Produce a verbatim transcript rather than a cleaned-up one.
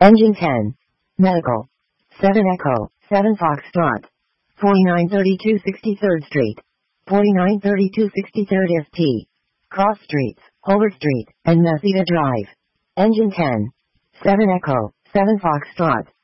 Engine ten. Medical. seven Echo, seven Foxtrot. forty-nine thirty-two sixty-third Street. forty-nine thirty-two sixty-third F T. Cross Streets, Hobart Street, and Messina Drive. Engine ten. seven Echo, seven Foxtrot.